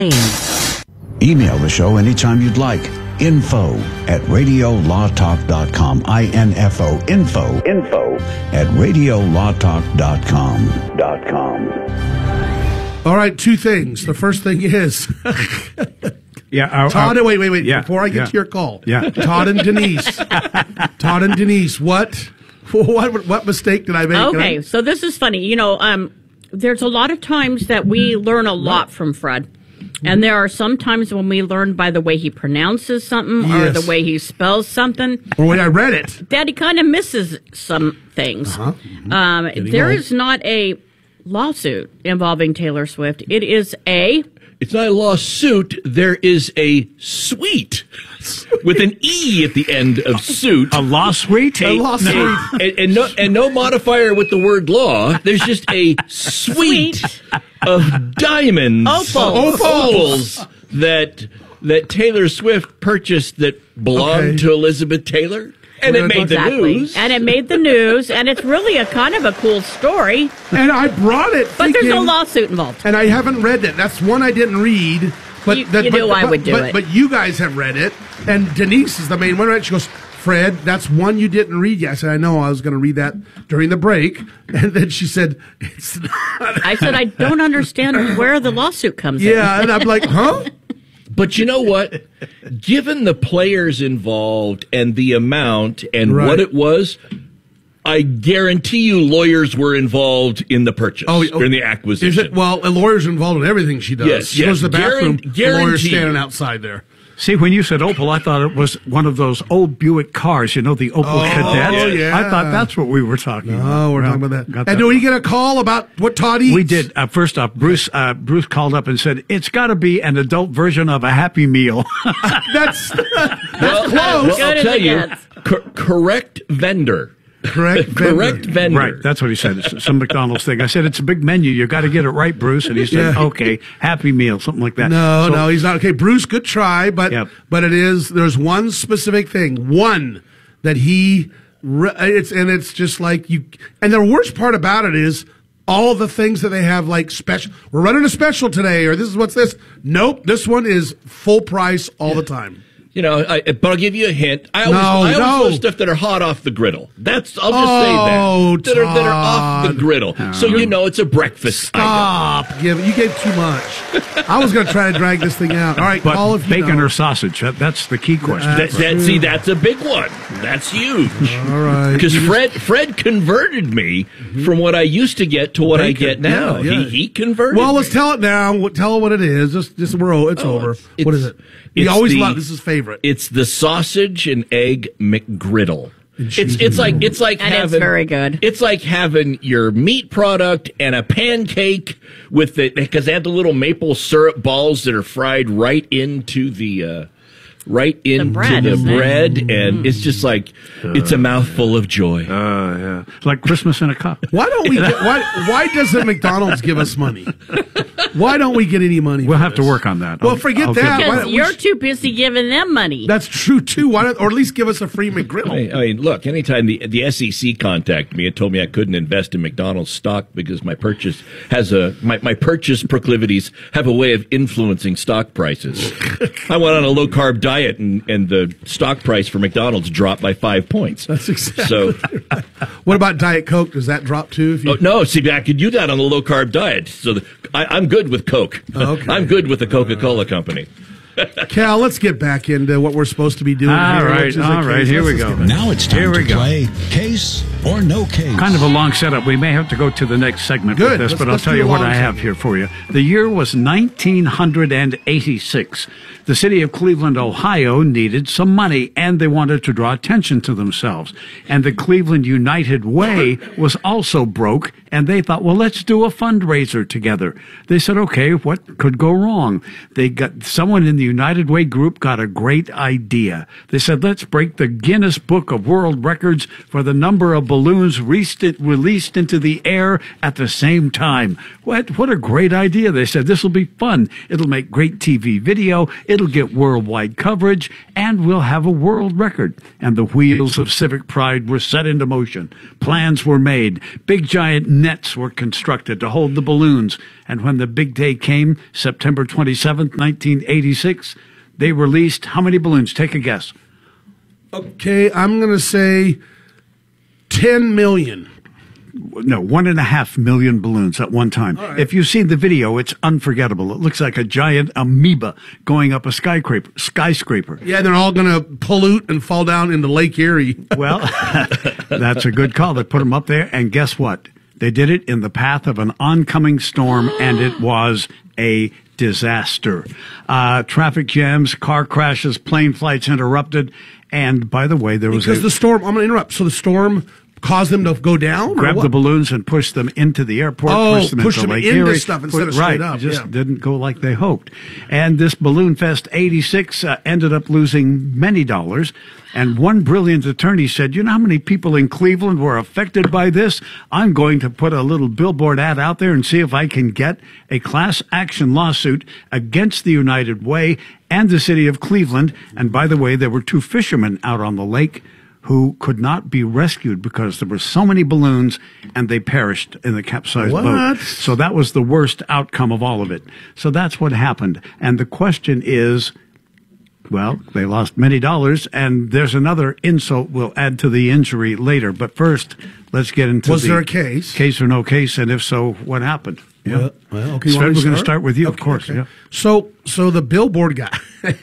Email the show anytime you'd like. info@radiolawtalk.com. info@radiolawtalk.com. All right, two things. The first thing is... Todd, wait. Yeah, before I get to your call. Yeah. Todd and Denise. What mistake did I make? Okay, so this is funny. You know, there's a lot of times that we learn a lot from Fred. And there are some times when we learn by the way he pronounces something or the way he spells something. Or when I read it. That he kind of misses some things. There is not a lawsuit involving Taylor Swift. It is a... It's not a lawsuit. There is a suite with an E at the end of suit. A law suite? A law suite. And no modifier with the word law. There's just a suite of diamonds. Opals that Taylor Swift purchased that belonged to Elizabeth Taylor. And it made the news. And it made the news, and it's really a kind of a cool story. And I brought it But there's no lawsuit involved. And I haven't read it. That's one I didn't read. But you knew I would do it. But you guys have read it, and Denise is the main one, right? She goes, Fred, that's one you didn't read yet. I said, I know, I was going to read that during the break. And then she said, it's not. I said, I don't understand where the lawsuit comes in. Yeah, and I'm like, huh? But you know what? Given the players involved and the amount and what it was, I guarantee you lawyers were involved in the purchase or in the acquisition. Is it? Well, a lawyer's involved in everything she does. Yes, she goes to the bathroom, the lawyer's guaranteed. standing outside there. See, when you said Opal, I thought it was one of those old Buick cars, you know, the Opal Cadet. Yeah. I thought that's what we were talking about. Oh, we're talking about that. And do we get a call about what Todd eats? We did. First off, Bruce called up and said, it's got to be an adult version of a Happy Meal. That's close. Well, I'll tell you, correct vendor. Correct vendor. Right, that's what he said. It's some McDonald's thing. I said, it's a big menu. You got to get it right, Bruce. And he said, okay, Happy Meal, something like that. No, he's not. Okay, Bruce, good try, but it is, there's one specific thing, that it's just like you, and the worst part about it is all the things that they have like special, we're running a special today, or what's this? Nope, this one is full price all the time. You know, but I'll give you a hint. I always love stuff that are hot off the griddle. I'll just say that. That are off the griddle. So you know it's a breakfast item. You gave too much. I was going to try to drag this thing out. All right, but call if you bacon know. or sausage, that's the key question. That's a big one. That's huge. All right. Because Fred converted me from what I used to get to what I get now. Yeah. He converted Well, me. let's tell it now. Tell what it is. It's over. What is it? We always love this is favorite. It's the sausage and egg McGriddle. It's like and having, it's very good. It's like having your meat product and a pancake with it because they have the little maple syrup balls that are fried right into the bread, and it's just like it's a mouthful of joy. Yeah, it's like Christmas in a cup. Why don't we? Why doesn't McDonald's give us money? Why don't we get any money? We'll have to work on that. Well, forget that. Because you're too busy giving them money. That's true too. Why not, or at least give us a free McGriddle? I mean, look. Anytime the SEC contacted me and told me I couldn't invest in McDonald's stock because my purchase my purchase proclivities have a way of influencing stock prices. I went on a low carb diet and the stock price for McDonald's dropped by 5 points. That's exactly. So, what about Diet Coke? Does that drop too? No, see, I could do that on a low carb diet. So I'm good with Coke. Okay. I'm good with the Coca-Cola company. Cal, let's get back into what we're supposed to be doing. All right, here we go. Now it's time to play Case or No Case. Kind of a long setup. We may have to go to the next segment with this, but I'll tell you what I have here for you. The year was 1986. The city of Cleveland, Ohio needed some money, and they wanted to draw attention to themselves. And the Cleveland United Way was also broke, and they thought, well, let's do a fundraiser together. They said, okay, what could go wrong? Someone in the United Way group got a great idea. They said, let's break the Guinness Book of World Records for the number of balloons released into the air at the same time. What a great idea. They said this will be fun. It'll make great TV video. It'll get worldwide coverage, and we'll have a world record. And the wheels of civic pride were set into motion. Plans were made. Big giant nets were constructed to hold the balloons. And when the big day came, September 27th, 1986, they released how many balloons? Take a guess. Okay, I'm going to say 10 million. No, 1.5 million balloons at one time. Right. If you've seen the video, it's unforgettable. It looks like a giant amoeba going up a skyscraper. Yeah, they're all going to pollute and fall down into Lake Erie. Well, that's a good call. They put them up there, and guess what? They did it in the path of an oncoming storm, and it was a disaster. Traffic jams, car crashes, plane flights interrupted, and by the way, there was the storm. I'm going to interrupt. So the storm caused them to go down? Grab the balloons and push them into the airport. Push them Lake into Erie. stuff instead of straight up. It just didn't go like they hoped. And this Balloon Fest 86 ended up losing many dollars. And one brilliant attorney said, you know how many people in Cleveland were affected by this? I'm going to put a little billboard ad out there and see if I can get a class action lawsuit against the United Way and the city of Cleveland. And by the way, there were 2 fishermen out on the lake who could not be rescued because there were so many balloons and they perished in the capsized boat. So that was the worst outcome of all of it. So that's what happened. And the question is, well, they lost many dollars, and there's another insult we'll add to the injury later. But first, let's get into Was there a case? Case or no case, and if so, what happened? Yeah. Well, okay. Fred, we're going to start with you, of course. Okay. Yeah. So the billboard guy,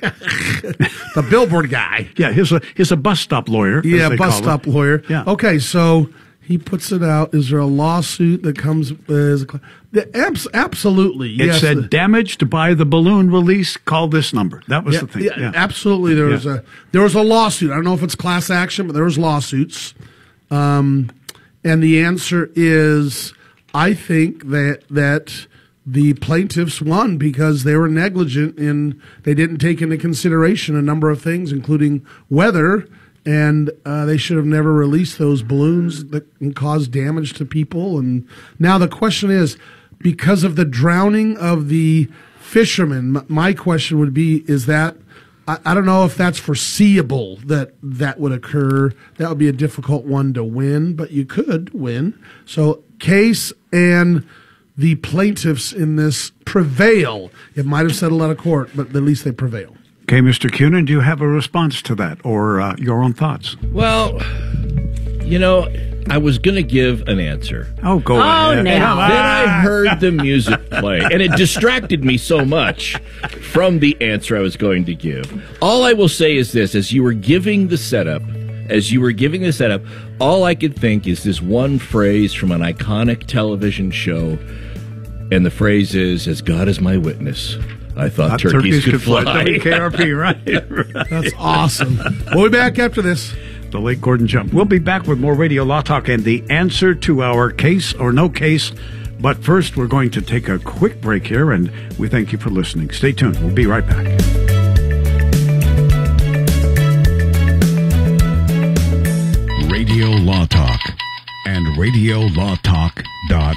the billboard guy. Yeah, he's a bus stop lawyer. Yeah, bus stop lawyer. Yeah. Okay, so he puts it out. Is there a lawsuit that comes as absolutely? It yes. said damaged by the balloon release. Call this number. That was the thing. Yeah, absolutely. There was a lawsuit. I don't know if it's class action, but there was lawsuits. And the answer is, I think that the plaintiffs won because they were negligent in they didn't take into consideration a number of things, including weather, and they should have never released those balloons that can cause damage to people. And now the question is, because of the drowning of the fishermen, my question would be, is that I don't know if that's foreseeable that would occur. That would be a difficult one to win, but you could win. So case and the plaintiffs in this prevail. It might have settled out of court, but at least they prevail. Okay, Mr. Cunin, do you have a response to that or your own thoughts? Well, I was going to give an answer. Oh, go ahead. Now. Then I heard the music play, and it distracted me so much from the answer I was going to give. All I will say is this: as you were giving the setup, all I could think is this one phrase from an iconic television show, and the phrase is, "As God is my witness, I thought turkeys could fly." WKRP, right? That's awesome. We'll be back after this. The Lake Gordon Jump. We'll be back with more Radio Law Talk and the answer to our case or no case. But first, we're going to take a quick break here, and we thank you for listening. Stay tuned. We'll be right back. Radio Law Talk and RadioLawTalk.com.